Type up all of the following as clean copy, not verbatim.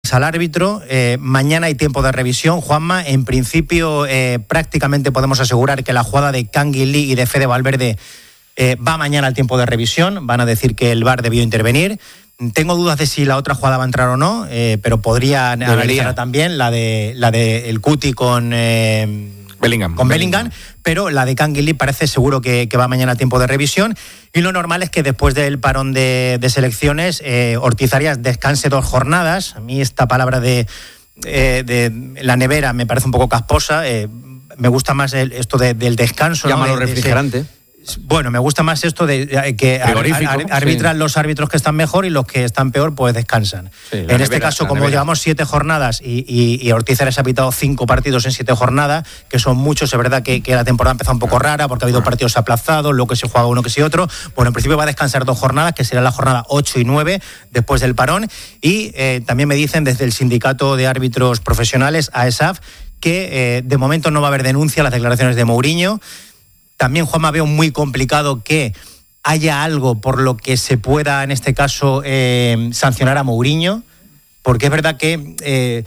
al árbitro. Mañana hay tiempo de revisión, Juanma. En principio, prácticamente podemos asegurar que la jugada de Canguilí y de Fede Valverde va mañana al tiempo de revisión. Van a decir que el VAR debió intervenir. Tengo dudas de si la otra jugada va a entrar o no, pero podría analizar también la de el Cuti con Bellingham, pero la de Canguilí parece seguro que va mañana a tiempo de revisión. Y lo normal es que después del parón de selecciones, Ortiz Arias descanse 2 jornadas. A mí esta palabra de la nevera me parece un poco casposa. Me gusta más esto del descanso. Llámalo refrigerante. Bueno, me gusta más esto de que arbitran los árbitros que están mejor y los que están peor pues descansan. Sí, en este caso, como llevamos 7 jornadas y Ortiz Arias ha pitado 5 partidos en 7 jornadas, que son muchos, es verdad que la temporada ha empezado un poco rara porque ha habido partidos aplazados, luego que se juega uno que sí otro. Bueno, en principio va a descansar 2 jornadas, que será la jornada 8 y 9 después del parón. Y también me dicen desde el Sindicato de Árbitros Profesionales, AESAF, que de momento no va a haber denuncia a las declaraciones de Mourinho. También, Juanma, veo muy complicado que haya algo por lo que se pueda, en este caso, sancionar a Mourinho, porque es verdad que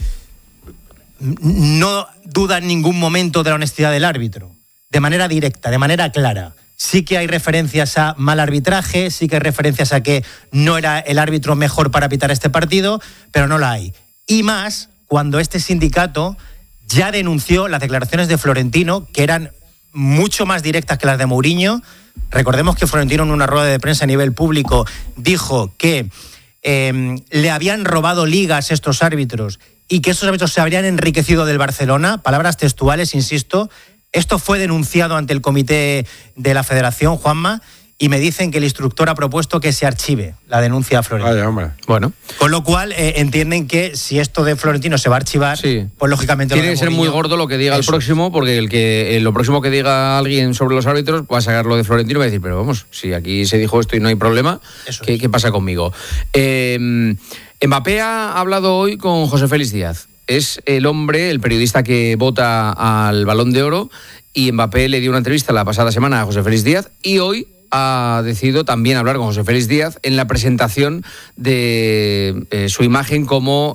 no duda en ningún momento de la honestidad del árbitro, de manera directa, de manera clara. Sí que hay referencias a mal arbitraje, sí que hay referencias a que no era el árbitro mejor para pitar este partido, pero no la hay. Y más cuando este sindicato ya denunció las declaraciones de Florentino, que eran mucho más directas que las de Mourinho. Recordemos que Florentino en una rueda de prensa a nivel público dijo que le habían robado ligas estos árbitros y que estos árbitros se habrían enriquecido del Barcelona. Palabras textuales, insisto. Esto fue denunciado ante el comité de la Federación, Juanma, y me dicen que el instructor ha propuesto que se archive la denuncia a Florentino. Vaya, hombre. Bueno. Con lo cual entienden que si esto de Florentino se va a archivar, sí, pues lógicamente tiene que ser muy gordo lo que diga el próximo, porque lo próximo que diga alguien sobre los árbitros va a sacar lo de Florentino y va a decir, pero vamos, si aquí se dijo esto y no hay problema, ¿qué pasa conmigo? Mbappé ha hablado hoy con José Félix Díaz. Es el hombre, el periodista que vota al Balón de Oro, y Mbappé le dio una entrevista la pasada semana a José Félix Díaz y hoy ha decidido también hablar con José Félix Díaz en la presentación de su imagen como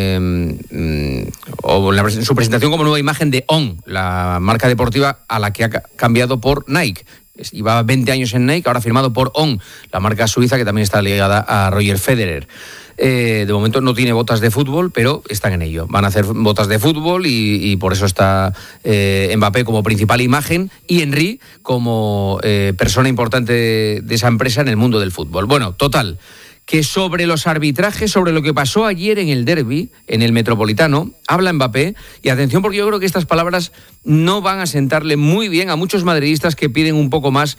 su presentación como nueva imagen de On, la marca deportiva a la que ha cambiado por Nike. Llevaba 20 años en Nike, ahora ha firmado por On, la marca suiza que también está ligada a Roger Federer. De momento no tiene botas de fútbol, pero están en ello. Van a hacer botas de fútbol y por eso está Mbappé como principal imagen y Henry como persona importante de esa empresa en el mundo del fútbol. Bueno, total, que sobre los arbitrajes, sobre lo que pasó ayer en el derbi, en el Metropolitano, habla Mbappé, y atención porque yo creo que estas palabras no van a sentarle muy bien a muchos madridistas que piden un poco más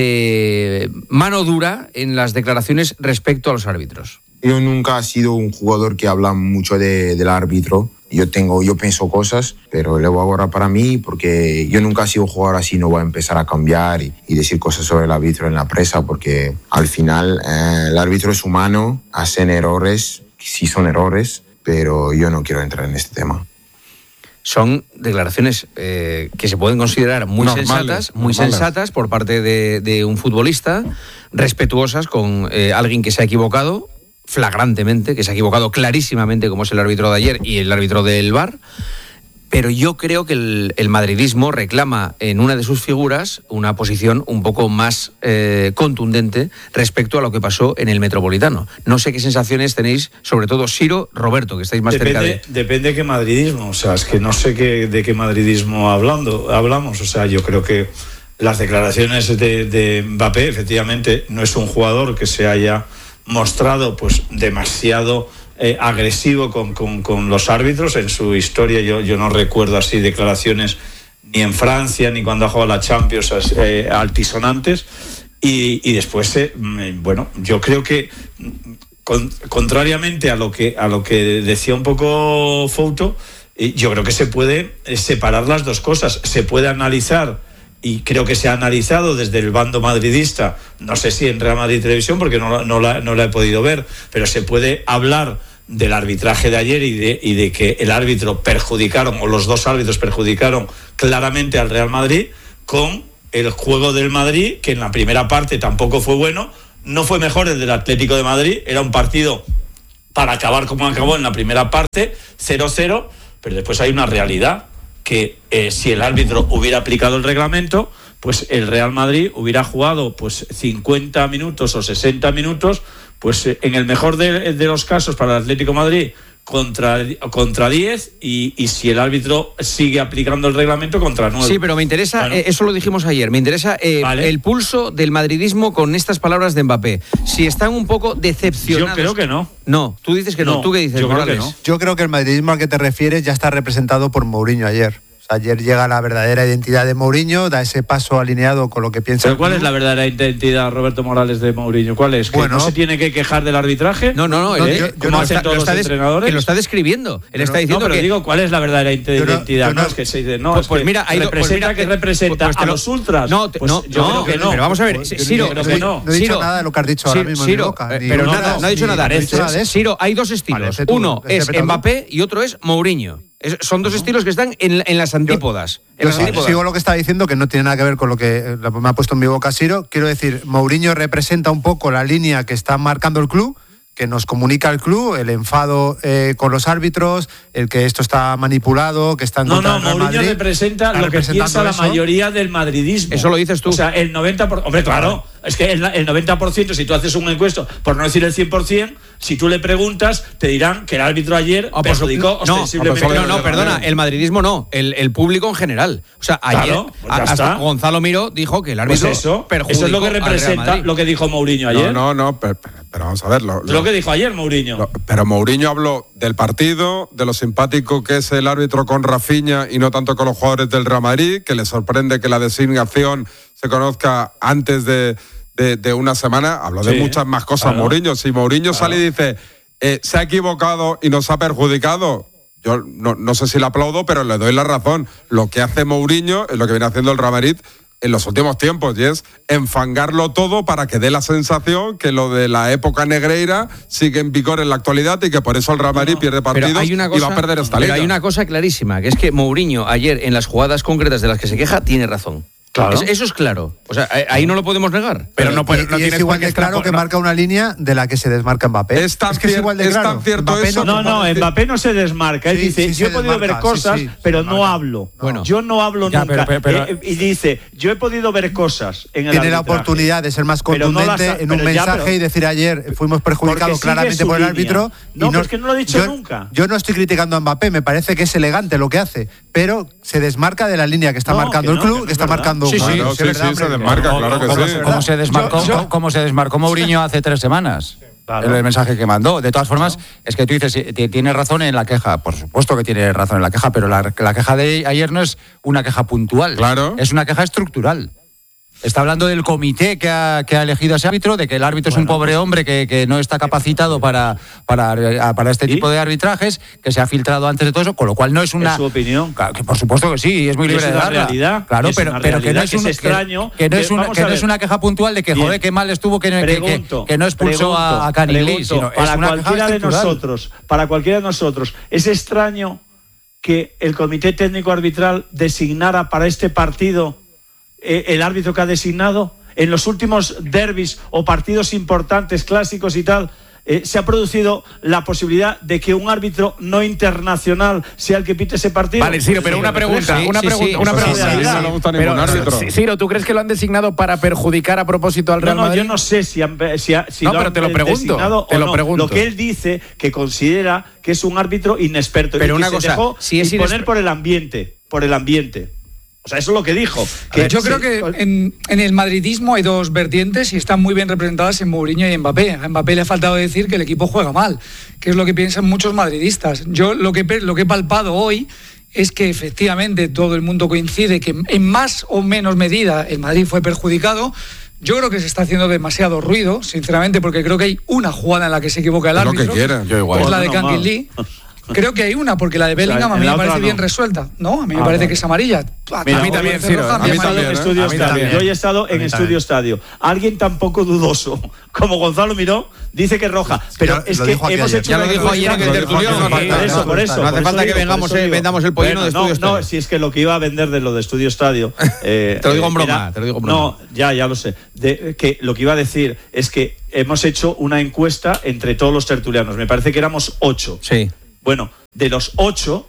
de mano dura en las declaraciones respecto a los árbitros. Yo nunca he sido un jugador que habla mucho del árbitro. Yo pienso cosas, pero lo voy a guardar para mí porque yo nunca he sido un jugador así. No voy a empezar a cambiar y decir cosas sobre el árbitro en la prensa porque al final el árbitro es humano, hacen errores, sí son errores, pero yo no quiero entrar en este tema. Son declaraciones que se pueden considerar muy sensatas por parte de un futbolista, respetuosas con alguien que se ha equivocado flagrantemente, que se ha equivocado clarísimamente, como es el árbitro de ayer y el árbitro del VAR, pero yo creo que el madridismo reclama en una de sus figuras una posición un poco más contundente respecto a lo que pasó en el Metropolitano. No sé qué sensaciones tenéis, sobre todo Siro, Roberto, que estáis más cerca de... Depende de qué madridismo, o sea, es que no sé de qué madridismo hablamos, o sea, yo creo que las declaraciones de Mbappé, efectivamente, no es un jugador que se haya mostrado pues demasiado agresivo con los árbitros en su historia. Yo no recuerdo así declaraciones ni en Francia ni cuando ha jugado la Champions altisonantes y después bueno, yo creo que contrariamente a lo que decía un poco Fouto, yo creo que se puede separar las dos cosas, se puede analizar. Y creo que se ha analizado desde el bando madridista, no sé si en Real Madrid Televisión, porque no la he podido ver, pero se puede hablar del arbitraje de ayer y de que el árbitro o los dos árbitros perjudicaron claramente al Real Madrid con el juego del Madrid, que en la primera parte tampoco fue bueno, no fue mejor el del Atlético de Madrid, era un partido para acabar como acabó en la primera parte, 0-0, pero después hay una realidad, que si el árbitro hubiera aplicado el reglamento, pues el Real Madrid hubiera jugado pues 50 minutos o 60 minutos, pues en el mejor de los casos para el Atlético de Madrid, contra 10 y si el árbitro sigue aplicando el reglamento, contra 9. Sí, pero me interesa, eso lo dijimos ayer, me interesa el pulso del madridismo con estas palabras de Mbappé. Si están un poco decepcionados. Yo creo que no. No, tú dices que no. ¿Tú qué dices, Morales? Creo que no. Yo creo que el madridismo al que te refieres ya está representado por Mourinho ayer. Ayer llega la verdadera identidad de Mourinho, da ese paso alineado con lo que piensa. ¿Pero cuál es la verdadera identidad, Roberto Morales, de Mourinho? ¿Cuál es? ¿Que no se tiene que quejar del arbitraje? No, ¿Cómo hacen todos los entrenadores? Que lo está describiendo. Él está diciendo pero digo, ¿cuál es la verdadera identidad? No es que se dice, pues mira, representa a los ultras. Yo creo que no. Pero vamos a ver, Siro, no he dicho nada de lo que has dicho ahora mismo en mi boca. Pero nada, no ha dicho nada. Siro, hay dos estilos. Uno es Mbappé y otro es Mourinho. Son dos estilos que están en las antípodas. Sigo lo que está diciendo, que no tiene nada que ver con lo que me ha puesto en mi boca Siro. Quiero decir, Mourinho representa un poco la línea que está marcando el club, que nos comunica el club, el enfado con los árbitros, el que esto está manipulado, que está en contra del Real Madrid. Mourinho representa lo que piensa la mayoría del madridismo. Eso lo dices tú. O sea, el 90%... Hombre, claro, es que el 90%, si tú haces un encuesto, por no decir el 100%, si tú le preguntas, te dirán que el árbitro ayer perjudicó ostensiblemente... No, perdona, el madridismo no, el público en general. O sea, ayer hasta Gonzalo Miró dijo que el árbitro perjudicó. Eso es lo que representa lo que dijo Mourinho ayer. Pero vamos a ver. Lo que dijo ayer Mourinho. Pero Mourinho habló del partido, de lo simpático que es el árbitro con Rafinha y no tanto con los jugadores del Real Madrid, que le sorprende que la designación se conozca antes de una semana. Habló de muchas más cosas, Mourinho. Si Mourinho sale y dice, se ha equivocado y nos ha perjudicado, yo no sé si le aplaudo, pero le doy la razón. Lo que hace Mourinho es lo que viene haciendo el Real Madrid en los últimos tiempos, y es enfangarlo todo para que dé la sensación que lo de la época negreira sigue en vigor en la actualidad y que por eso el Real Madrid pierde partidos y va a perder esta liga. Pero hay una cosa clarísima, que es que Mourinho ayer en las jugadas concretas de las que se queja tiene razón. Claro. Eso es claro. O sea, ahí no lo podemos negar. Pero no es igual de claro que marca una línea de la que se desmarca Mbappé. Es que es igual de claro. Mbappé no se desmarca. Él dice, yo he podido ver cosas, pero no hablo. Bueno, yo no hablo nunca. Y dice, yo he podido ver cosas en el arbitraje. Tiene la oportunidad de ser más contundente en un mensaje y decir ayer fuimos perjudicados claramente por el árbitro. No, pero es que no lo he dicho nunca. Yo no estoy criticando a Mbappé, me parece que es elegante lo que hace, pero se desmarca de la línea que está marcando el club, que está marcando. Sí, se desmarca, claro que sí. ¿Cómo se desmarcó Mourinho hace 3 semanas? Claro. El mensaje que mandó. De todas formas, es que tú dices, tiene razón en la queja. Por supuesto que tiene razón en la queja, pero la queja de ayer no es una queja puntual. Claro. Es una queja estructural. Está hablando del comité que ha elegido a ese árbitro, de que el árbitro es un pobre hombre que no está capacitado para este tipo de arbitrajes, que se ha filtrado antes de todo eso, con lo cual no es una... ¿Es su opinión? Que por supuesto que sí, es muy libre de darla. Realidad, claro, pero que no es extraño. Que no es una queja puntual de que, joder, qué mal estuvo que no expulsó a Canilí, sino para cualquiera de nosotros, ¿es extraño que el comité técnico arbitral designara para este partido el árbitro que ha designado? En los últimos derbis o partidos importantes, clásicos y tal, se ha producido la posibilidad de que un árbitro no internacional sea el que pite ese partido. Vale, Ciro, pero una pregunta. No le gusta ningún árbitro. Ciro, ¿tú crees que lo han designado para perjudicar a propósito al Real Madrid? Yo no sé si no, pero te lo pregunto. Lo que él dice, que considera que es un árbitro inexperto, pero y que una cosa, dejó imponer por el ambiente. O sea, eso es lo que dijo. Yo creo que en el madridismo hay dos vertientes y están muy bien representadas en Mourinho y en Mbappé. A Mbappé le ha faltado decir que el equipo juega mal, que es lo que piensan muchos madridistas. Yo lo que he palpado hoy es que efectivamente todo el mundo coincide que en más o menos medida el Madrid fue perjudicado. Yo creo que se está haciendo demasiado ruido, sinceramente, porque creo que hay una jugada en la que se equivoca el árbitro. Lo que quiera, yo igual. Que es la de Canguilí. Creo que hay una, porque la de Bellingham a mí me parece bien resuelta. No, a mí me parece que es amarilla. A mí también, Ciro. A mí también. Yo he estado en Estudio Estadio. Alguien tan poco dudoso como Gonzalo Miró dice que es roja. Pero es que hemos hecho. Ya lo dijo ayer en el tertulión. Por eso. No hace falta que vendamos el pollino de Estudio Estadio. No, si es que lo que iba a vender de lo de Estudio Estadio. Te lo digo en broma. No, ya lo sé. Que lo que iba a decir es que hemos hecho una encuesta entre todos los tertulianos. Me parece que éramos 8. Sí. Bueno, de los 8,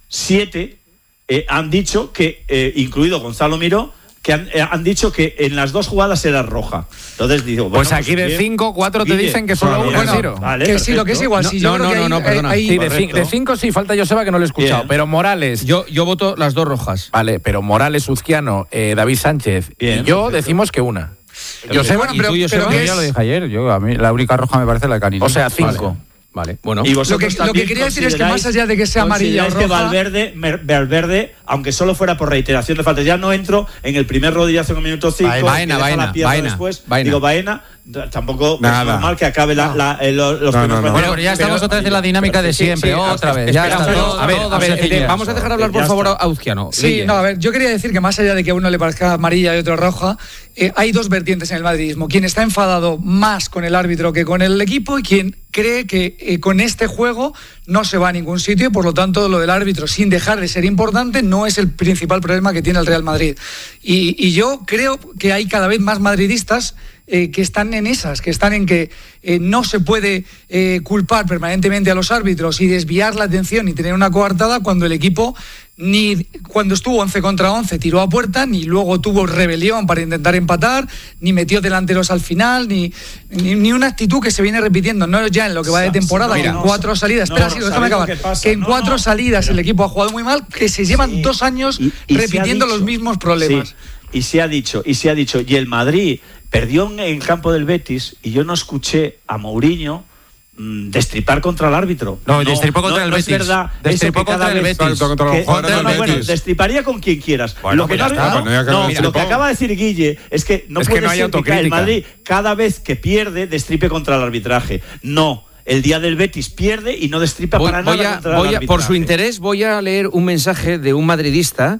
7 han dicho que, incluido Gonzalo Miró, que han dicho que en las 2 jugadas era roja. Entonces digo, pues aquí de 5, 4 te dicen que solo uno es Ciro. Vale, que sí, lo que es igual. No, perdona. Sí, de 5 sí, falta Joseba, que no lo he escuchado. Bien. Pero Morales. Yo voto las 2 rojas. Vale, pero Morales, Uzquiano, David Sánchez Bien, y yo perfecto. decimos que una. Joseba, ¿Y tú, Joseba? Yo ya lo dije ayer. A mí la única roja me parece la de Canini. O sea, 5. Vale, bueno. Y Lo vosotros que quería decir es que más allá de que sea amarilla o que roja, Valverde, aunque solo fuera por reiteración de faltas, ya no entro en el primer rodillazo en el minuto 5. Baena. Digo, Baena, tampoco Nada. es normal que acabe los primeros Bueno, pero ya estamos otra vez en la dinámica de siempre, otra vez. Ya está todo. Vamos a dejar hablar, por favor, a Uzquiano. Sí, no, a ver, yo quería decir que más allá de que a uno le parezca amarilla y otro roja, hay 2 vertientes en el madridismo. Quien está enfadado más con el árbitro que con el equipo y quien cree que con este juego no se va a ningún sitio y por lo tanto lo del árbitro, sin dejar de ser importante, no es el principal problema que tiene el Real Madrid. Y yo creo que hay cada vez más madridistas que están en esas, que están en que no se puede culpar permanentemente a los árbitros y desviar la atención y tener una coartada cuando el equipo ni cuando estuvo 11 contra 11 tiró a puerta, ni luego tuvo rebelión para intentar empatar, ni metió delanteros al final, ni una actitud que se viene repitiendo, no ya en lo que va de temporada, que en 4 salidas, déjame acabar, que en 4 salidas el equipo ha jugado muy mal, que se llevan 2 años repitiendo los mismos problemas. Sí. Y se ha dicho, y el Madrid perdió en el campo del Betis, y yo no escuché a Mourinho destripar contra el árbitro. No, destripó contra el Betis. No es verdad. Destripó contra el Betis. Bueno, destriparía con quien quieras. Bueno, Lo que lo que acaba de decir Guille es que no puede ser que el Madrid cada vez que pierde destripe contra el arbitraje. No. El día del Betis pierde y no destripa para nada contra el arbitraje. Por su interés voy a leer un mensaje de un madridista,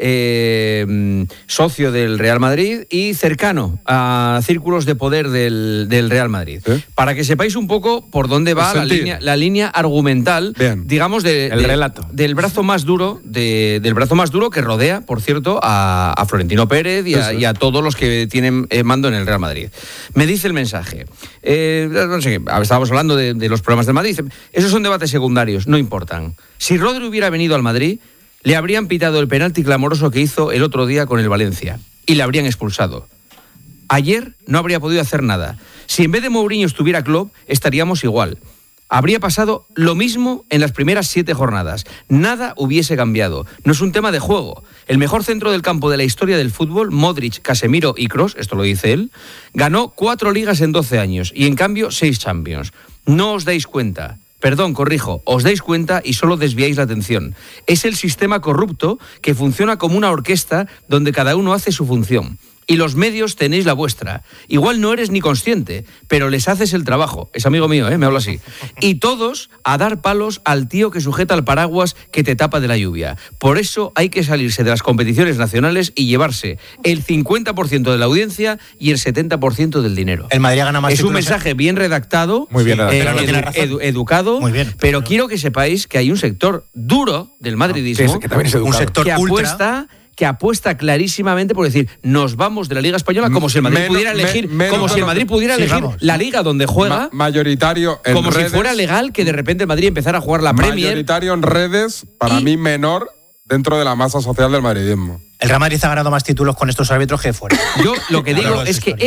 socio del Real Madrid y cercano a círculos de poder del Real Madrid. Para que sepáis un poco por dónde va la línea argumental, digamos, relato. Del brazo más duro que rodea, por cierto, a Florentino Pérez y a todos los que tienen mando en el Real Madrid. Me dice el mensaje. No sé qué, estábamos hablando de los problemas del Madrid. Esos son debates secundarios, no importan. Si Rodri hubiera venido al Madrid, le habrían pitado el penalti clamoroso que hizo el otro día con el Valencia y le habrían expulsado. Ayer no habría podido hacer nada. Si en vez de Mourinho estuviera Klopp, estaríamos igual. Habría pasado lo mismo en las primeras 7 jornadas. Nada hubiese cambiado. No es un tema de juego. El mejor centro del campo de la historia del fútbol, Modric, Casemiro y Kroos, esto lo dice él, ganó 4 ligas en 12 años y en cambio 6 Champions. No os dais cuenta. Perdón, corrijo, os dais cuenta y solo desviáis la atención. Es el sistema corrupto que funciona como una orquesta donde cada uno hace su función. Y los medios tenéis la vuestra. Igual no eres ni consciente, pero les haces el trabajo. Es amigo mío, me habla así. Y todos a dar palos al tío que sujeta el paraguas que te tapa de la lluvia. Por eso hay que salirse de las competiciones nacionales y llevarse el 50% de la audiencia y el 70% del dinero. El Madrid gana más. Es un mensaje bien redactado, muy bien redactado, educado, muy bien, pero quiero que sepáis que hay un sector duro del madridismo, que también es educado, un sector que apuesta clarísimamente por decir, nos vamos de la Liga Española como si el Madrid pudiera elegir, la liga donde juega, mayoritario en como redes, si fuera legal que de repente el Madrid empezara a jugar la Premier. Mayoritario en redes, para mí menor dentro de la masa social del madridismo. El Real Madrid ha ganado más títulos con estos árbitros que fuera. Yo lo que digo es que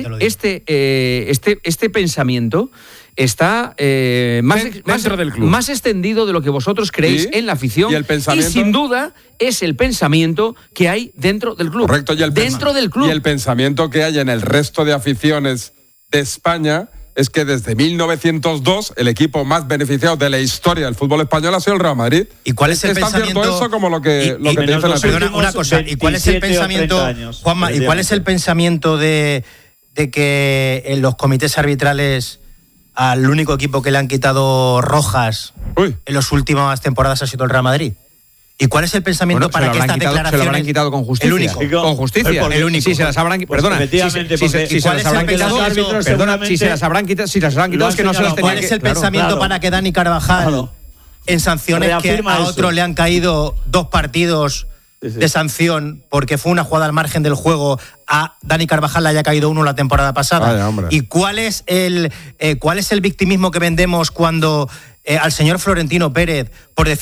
este pensamiento está dentro del club, más extendido de lo que vosotros creéis en la afición, y sin duda es el pensamiento que hay dentro del club. Correcto, del club. Y el pensamiento que hay en el resto de aficiones de España es que desde 1902 el equipo más beneficiado de la historia del fútbol español ha sido el Real Madrid. ¿Y cuál es el pensamiento? ¿Es tan cierto eso como lo que te dice la perdona, una cosa, ¿y cuál es el pensamiento, Juanma, y cuál es el pensamiento de que en los comités arbitrales al único equipo que le han quitado rojas en las últimas temporadas ha sido el Real Madrid. ¿Y cuál es el pensamiento para que estas declaraciones... Se lo habrán quitado con justicia. El único. Con justicia. El único. Sí, se las habrán quitado. Perdona, si se las habrán quitado... Perdona, si se las habrán quitado es que no se las tenían que... ¿Cuál es el pensamiento para que Dani Carvajal, en sanciones que a otro le han caído 2 partidos de sanción porque fue una jugada al margen del juego, a Dani Carvajal le haya caído 1 la temporada pasada? Vaya, ¿Y cuál es el victimismo que vendemos cuando al señor Florentino Pérez, por decir